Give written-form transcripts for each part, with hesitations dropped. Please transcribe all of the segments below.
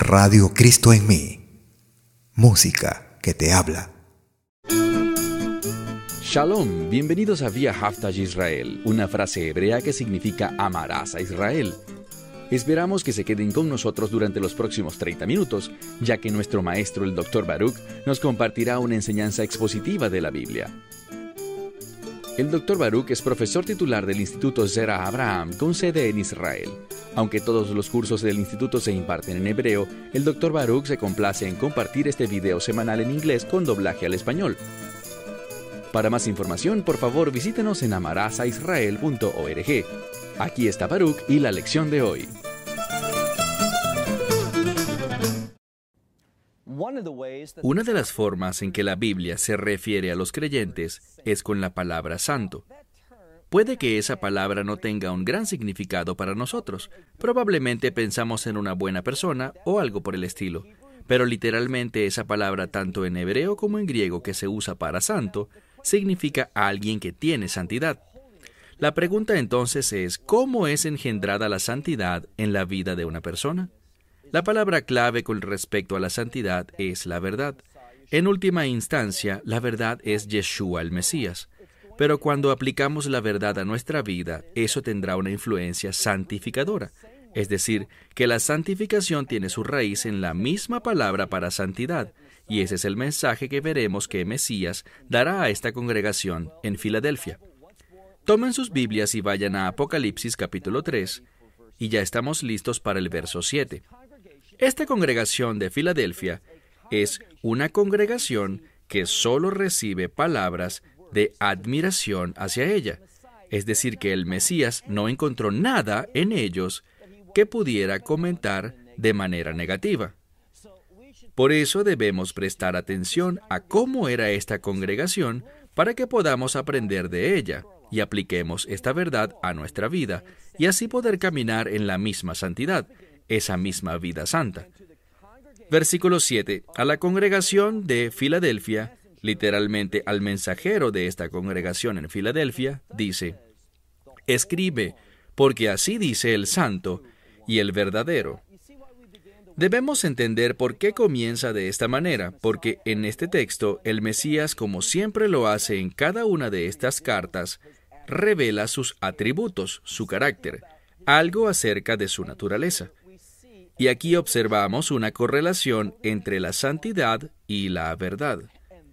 Radio Cristo en mí. Música que te habla. Shalom, bienvenidos a Vía Haftaj Israel, una frase hebrea que significa amarás a Israel. Esperamos que se queden con nosotros durante los próximos 30 minutos, ya que nuestro maestro, el Dr. Baruch, nos compartirá una enseñanza expositiva de la Biblia. El Dr. Baruch es profesor titular del Instituto Zera Abraham, con sede en Israel. Aunque todos los cursos del instituto se imparten en hebreo, el Dr. Baruch se complace en compartir este video semanal en inglés con doblaje al español. Para más información, por favor, visítenos en amarasaisrael.org. Aquí está Baruch y la lección de hoy. Una de las formas en que la Biblia se refiere a los creyentes es con la palabra santo. Puede que esa palabra no tenga un gran significado para nosotros. Probablemente pensamos en una buena persona o algo por el estilo. Pero literalmente esa palabra, tanto en hebreo como en griego que se usa para santo, significa alguien que tiene santidad. La pregunta entonces es, ¿cómo es engendrada la santidad en la vida de una persona? La palabra clave con respecto a la santidad es la verdad. En última instancia, la verdad es Yeshua el Mesías. Pero cuando aplicamos la verdad a nuestra vida, eso tendrá una influencia santificadora. Es decir, que la santificación tiene su raíz en la misma palabra para santidad, y ese es el mensaje que veremos que Mesías dará a esta congregación en Filadelfia. Tomen sus Biblias y vayan a Apocalipsis capítulo 3, y ya estamos listos para el verso 7. Esta congregación de Filadelfia es una congregación que solo recibe palabras de admiración hacia ella. Es decir, que el Mesías no encontró nada en ellos que pudiera comentar de manera negativa. Por eso debemos prestar atención a cómo era esta congregación para que podamos aprender de ella y apliquemos esta verdad a nuestra vida y así poder caminar en la misma santidad, esa misma vida santa. Versículo 7. A la congregación de Filadelfia, literalmente al mensajero de esta congregación en Filadelfia, dice: escribe, porque así dice el santo y el verdadero. Debemos entender por qué comienza de esta manera, porque en este texto el Mesías, como siempre lo hace en cada una de estas cartas, revela sus atributos, su carácter, algo acerca de su naturaleza. Y aquí observamos una correlación entre la santidad y la verdad.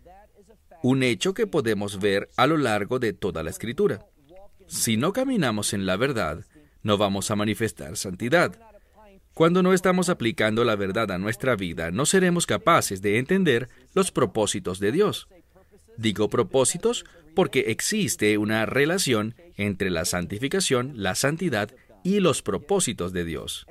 Un hecho que podemos ver a lo largo de toda la Escritura. Si no caminamos en la verdad, no vamos a manifestar santidad. Cuando no estamos aplicando la verdad a nuestra vida, no seremos capaces de entender los propósitos de Dios. Digo propósitos porque existe una relación entre la santificación, la santidad y los propósitos de Dios.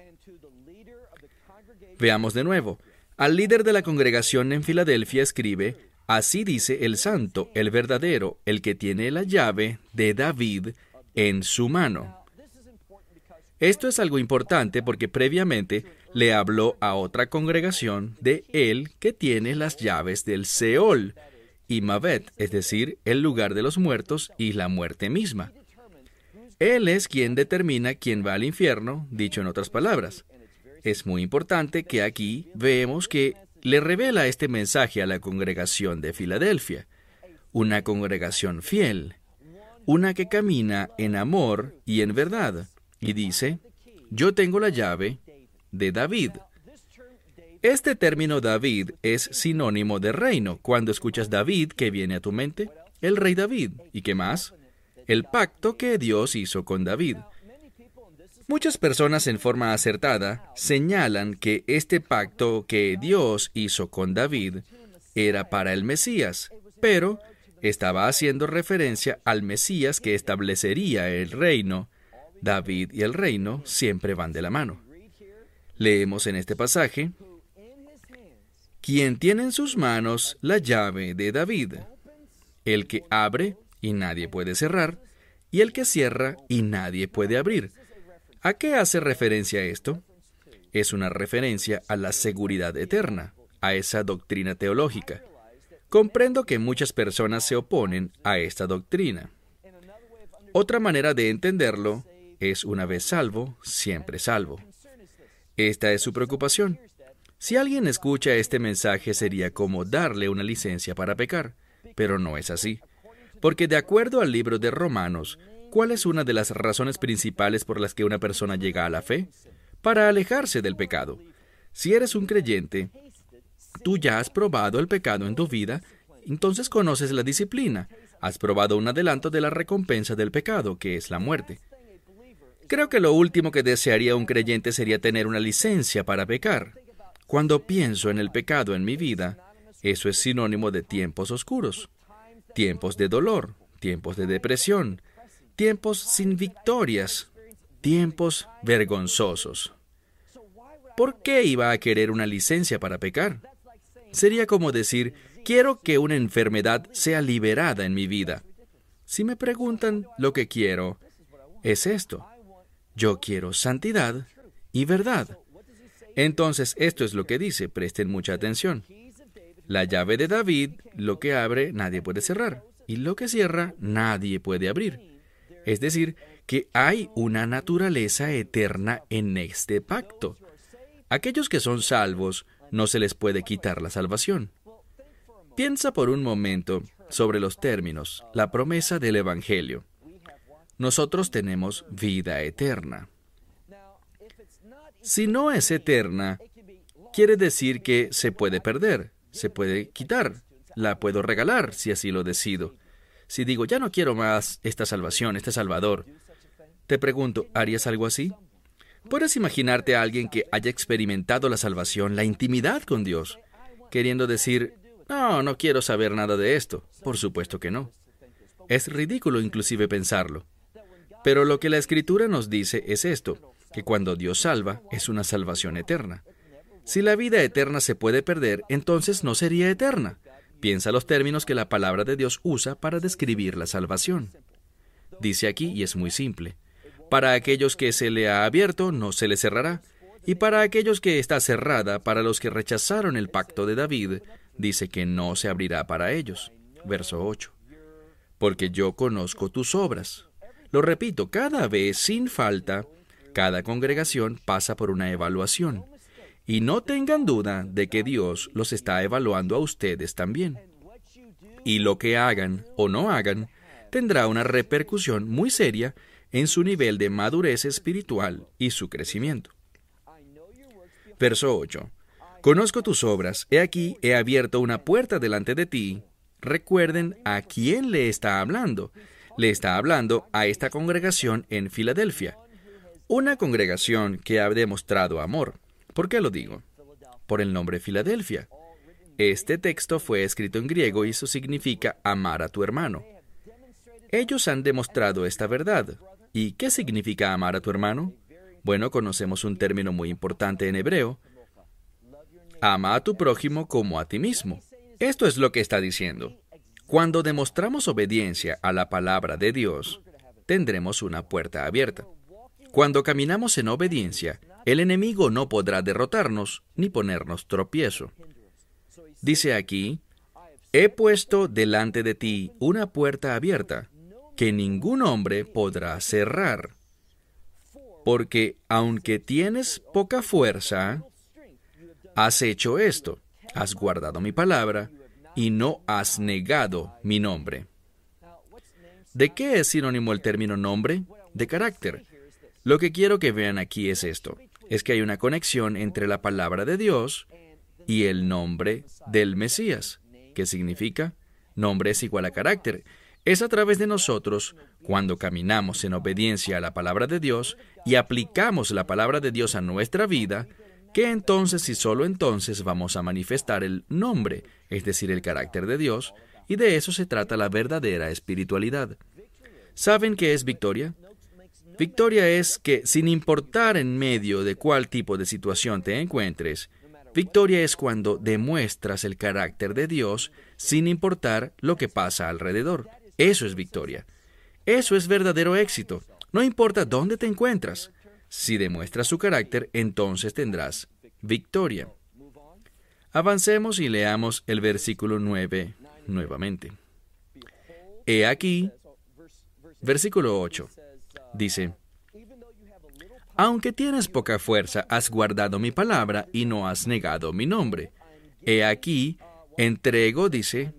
Veamos de nuevo. Al líder de la congregación en Filadelfia escribe: así dice el santo, el verdadero, el que tiene la llave de David en su mano. Esto es algo importante porque previamente le habló a otra congregación de él que tiene las llaves del Seol y Mavet, es decir, el lugar de los muertos y la muerte misma. Él es quien determina quién va al infierno, dicho en otras palabras. Es muy importante que aquí vemos que le revela este mensaje a la congregación de Filadelfia, una congregación fiel, una que camina en amor y en verdad. Y dice: yo tengo la llave de David. Este término David es sinónimo de reino. Cuando escuchas David, ¿qué viene a tu mente? El rey David. ¿Y qué más? El pacto que Dios hizo con David. Muchas personas en forma acertada señalan que este pacto que Dios hizo con David era para el Mesías, pero estaba haciendo referencia al Mesías que establecería el reino. David y el reino siempre van de la mano. Leemos en este pasaje: quien tiene en sus manos la llave de David, el que abre y nadie puede cerrar, y el que cierra y nadie puede abrir. ¿A qué hace referencia esto? Es una referencia a la seguridad eterna, a esa doctrina teológica. Comprendo que muchas personas se oponen a esta doctrina. Otra manera de entenderlo es: una vez salvo, siempre salvo. Esta es su preocupación. Si alguien escucha este mensaje sería como darle una licencia para pecar, pero no es así. Porque de acuerdo al libro de Romanos, ¿cuál es una de las razones principales por las que una persona llega a la fe? Para alejarse del pecado. Si eres un creyente, tú ya has probado el pecado en tu vida, entonces conoces la disciplina. Has probado un adelanto de la recompensa del pecado, que es la muerte. Creo que lo último que desearía un creyente sería tener una licencia para pecar. Cuando pienso en el pecado en mi vida, eso es sinónimo de tiempos oscuros, tiempos de dolor, tiempos de depresión, tiempos sin victorias, tiempos vergonzosos. ¿Por qué iba a querer una licencia para pecar? Sería como decir, quiero que una enfermedad sea liberada en mi vida. Si me preguntan lo que quiero, es esto. Yo quiero santidad y verdad. Entonces, esto es lo que dice, presten mucha atención. La llave de David, lo que abre, nadie puede cerrar, y lo que cierra, nadie puede abrir. Es decir, que hay una naturaleza eterna en este pacto. Aquellos que son salvos, no se les puede quitar la salvación. Piensa por un momento sobre los términos, la promesa del Evangelio. Nosotros tenemos vida eterna. Si no es eterna, quiere decir que se puede perder, se puede quitar, la puedo regalar si así lo decido. Si digo, ya no quiero más esta salvación, este Salvador, te pregunto, ¿harías algo así? ¿Puedes imaginarte a alguien que haya experimentado la salvación, la intimidad con Dios, queriendo decir, no quiero saber nada de esto? Por supuesto que no. Es ridículo inclusive pensarlo. Pero lo que la Escritura nos dice es esto, que cuando Dios salva, es una salvación eterna. Si la vida eterna se puede perder, entonces no sería eterna. Piensa los términos que la palabra de Dios usa para describir la salvación. Dice aquí, y es muy simple, para aquellos que se le ha abierto, no se le cerrará, y para aquellos que está cerrada, para los que rechazaron el pacto de David, dice que no se abrirá para ellos. Verso 8. Porque yo conozco tus obras. Lo repito, cada vez, sin falta, cada congregación pasa por una evaluación. Y no tengan duda de que Dios los está evaluando a ustedes también. Y lo que hagan o no hagan tendrá una repercusión muy seria en su nivel de madurez espiritual y su crecimiento. Verso 8. Conozco tus obras, he aquí, he abierto una puerta delante de ti. Recuerden a quién le está hablando. Le está hablando a esta congregación en Filadelfia. Una congregación que ha demostrado amor. ¿Por qué lo digo? Por el nombre Filadelfia. Este texto fue escrito en griego y eso significa amar a tu hermano. Ellos han demostrado esta verdad. ¿Y qué significa amar a tu hermano? Bueno, conocemos un término muy importante en hebreo. Ama a tu prójimo como a ti mismo. Esto es lo que está diciendo. Cuando demostramos obediencia a la palabra de Dios, tendremos una puerta abierta. Cuando caminamos en obediencia, el enemigo no podrá derrotarnos ni ponernos tropiezo. Dice aquí, he puesto delante de ti una puerta abierta, que ningún hombre podrá cerrar. Porque aunque tienes poca fuerza, has hecho esto, has guardado mi palabra y no has negado mi nombre. ¿De qué es sinónimo el término nombre? De carácter. Lo que quiero que vean aquí es esto, es que hay una conexión entre la palabra de Dios y el nombre del Mesías. ¿Qué significa? Nombre es igual a carácter. Es a través de nosotros, cuando caminamos en obediencia a la palabra de Dios y aplicamos la palabra de Dios a nuestra vida, que entonces y solo entonces vamos a manifestar el nombre, es decir, el carácter de Dios, y de eso se trata la verdadera espiritualidad. ¿Saben qué es victoria? Victoria es que, sin importar en medio de cuál tipo de situación te encuentres, victoria es cuando demuestras el carácter de Dios sin importar lo que pasa alrededor. Eso es victoria. Eso es verdadero éxito. No importa dónde te encuentras. Si demuestras su carácter, entonces tendrás victoria. Avancemos y leamos el versículo 9 nuevamente. He aquí, versículo 8, dice, Aunque tienes poca fuerza, has guardado mi palabra y no has negado mi nombre. He aquí, entrego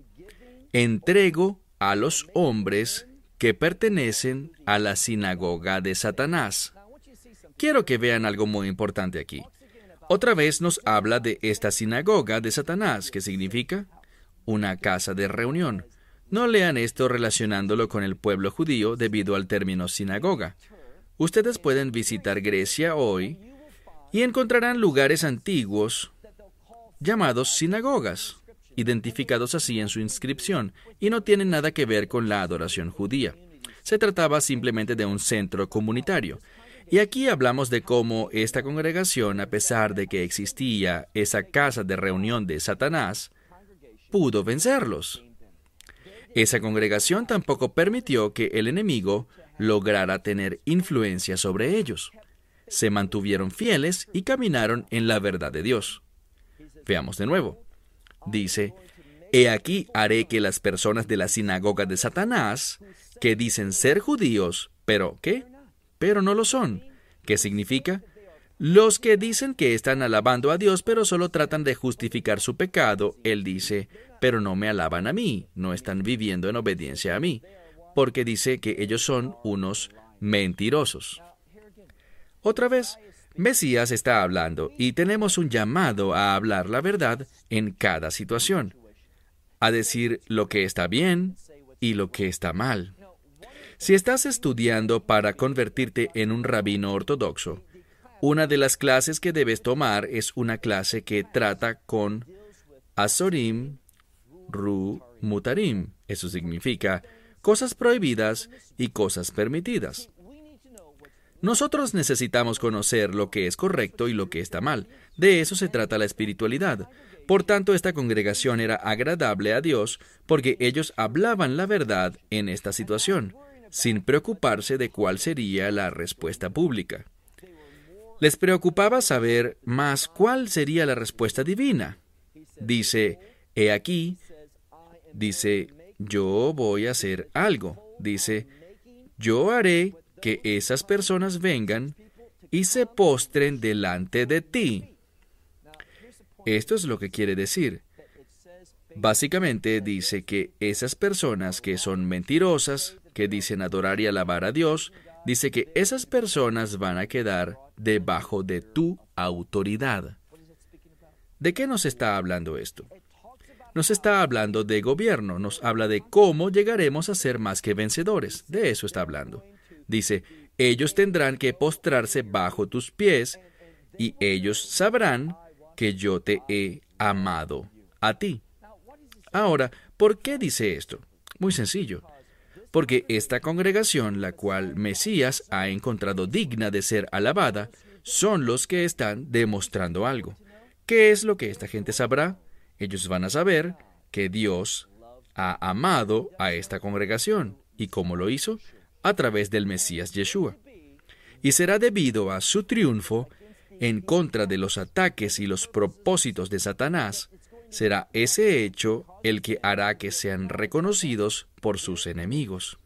a los hombres que pertenecen a la sinagoga de Satanás. Quiero que vean algo muy importante aquí. Otra vez nos habla de esta sinagoga de Satanás, que significa una casa de reunión. No lean esto relacionándolo con el pueblo judío debido al término sinagoga. Ustedes pueden visitar Grecia hoy y encontrarán lugares antiguos llamados sinagogas, identificados así en su inscripción, y no tienen nada que ver con la adoración judía. Se trataba simplemente de un centro comunitario. Y aquí hablamos de cómo esta congregación, a pesar de que existía esa casa de reunión de Satanás, pudo vencerlos. Esa congregación tampoco permitió que el enemigo lograra tener influencia sobre ellos. Se mantuvieron fieles y caminaron en la verdad de Dios. Veamos de nuevo. Dice, he aquí haré que las personas de la sinagoga de Satanás, que dicen ser judíos, pero ¿qué? Pero no lo son. ¿Qué significa? Los que dicen que están alabando a Dios, pero solo tratan de justificar su pecado, él dice, pero no me alaban a mí, no están viviendo en obediencia a mí, porque dice que ellos son unos mentirosos. Otra vez, Mesías está hablando y tenemos un llamado a hablar la verdad en cada situación, a decir lo que está bien y lo que está mal. Si estás estudiando para convertirte en un rabino ortodoxo, una de las clases que debes tomar es una clase que trata con Asorim, Ru, Mutarim. Eso significa cosas prohibidas y cosas permitidas. Nosotros necesitamos conocer lo que es correcto y lo que está mal. De eso se trata la espiritualidad. Por tanto, esta congregación era agradable a Dios porque ellos hablaban la verdad en esta situación, sin preocuparse de cuál sería la respuesta pública. Les preocupaba saber más cuál sería la respuesta divina. Dice, he aquí, dice, yo voy a hacer algo. Dice, yo haré que esas personas vengan y se postren delante de ti. Esto es lo que quiere decir. Básicamente dice que esas personas que son mentirosas, que dicen adorar y alabar a Dios, dice que esas personas van a quedar debajo de tu autoridad. ¿De qué nos está hablando esto? Nos está hablando de gobierno, nos habla de cómo llegaremos a ser más que vencedores. De eso está hablando. Dice, ellos tendrán que postrarse bajo tus pies y ellos sabrán que yo te he amado a ti. Ahora, ¿por qué dice esto? Muy sencillo. Porque esta congregación, la cual Mesías ha encontrado digna de ser alabada, son los que están demostrando algo. ¿Qué es lo que esta gente sabrá? Ellos van a saber que Dios ha amado a esta congregación. ¿Y cómo lo hizo? A través del Mesías Yeshua. Y será debido a su triunfo en contra de los ataques y los propósitos de Satanás, será ese hecho el que hará que sean reconocidos por sus enemigos.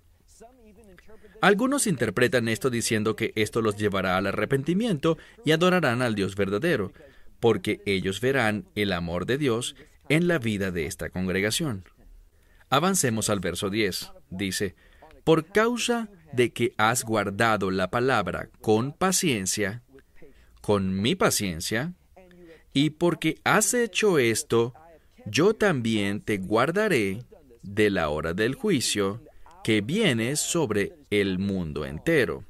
Algunos interpretan esto diciendo que esto los llevará al arrepentimiento y adorarán al Dios verdadero, porque ellos verán el amor de Dios en la vida de esta congregación. Avancemos al verso 10. Dice, por causa de que has guardado la palabra con paciencia, con mi paciencia, y porque has hecho esto, yo también te guardaré de la hora del juicio que viene sobre el mundo entero.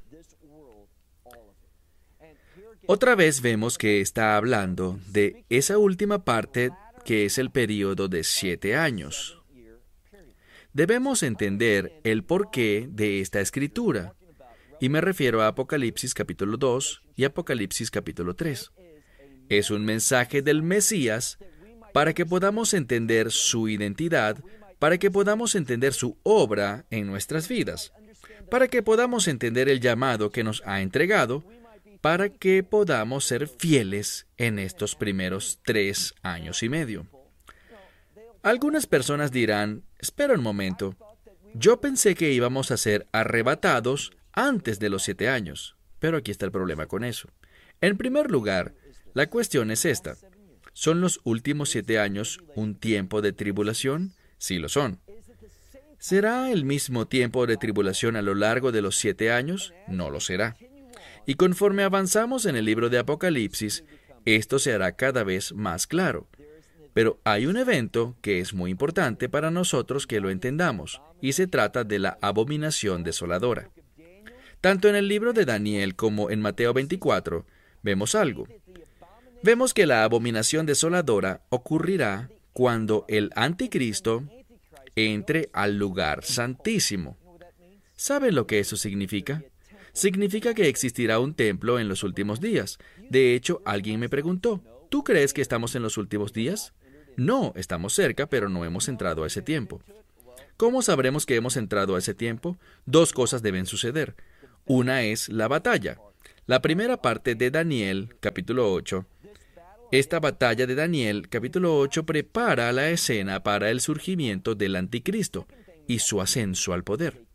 Otra vez vemos que está hablando de esa última parte que es el período de 7 años. Debemos entender el porqué de esta escritura, y me refiero a Apocalipsis capítulo 2 y Apocalipsis capítulo 3. Es un mensaje del Mesías para que podamos entender su identidad, para que podamos entender su obra en nuestras vidas, para que podamos entender el llamado que nos ha entregado, para que podamos ser fieles en estos primeros 3 años y medio. Algunas personas dirán, espera un momento, yo pensé que íbamos a ser arrebatados antes de los 7 años. Pero aquí está el problema con eso. En primer lugar, la cuestión es esta. ¿Son los últimos 7 años un tiempo de tribulación? Sí lo son. ¿Será el mismo tiempo de tribulación a lo largo de los 7 años? No lo será. Y conforme avanzamos en el libro de Apocalipsis, esto se hará cada vez más claro. Pero hay un evento que es muy importante para nosotros que lo entendamos, y se trata de la abominación desoladora. Tanto en el libro de Daniel como en Mateo 24, vemos algo. Vemos que la abominación desoladora ocurrirá cuando el anticristo entre al lugar santísimo. ¿Saben lo que eso significa? Significa que existirá un templo en los últimos días. De hecho, alguien me preguntó, ¿tú crees que estamos en los últimos días? No, estamos cerca, pero no hemos entrado a ese tiempo. ¿Cómo sabremos que hemos entrado a ese tiempo? 2 cosas deben suceder. Una es la batalla. La primera parte de Daniel, capítulo 8. Esta batalla de Daniel, capítulo 8, prepara la escena para el surgimiento del anticristo y su ascenso al poder.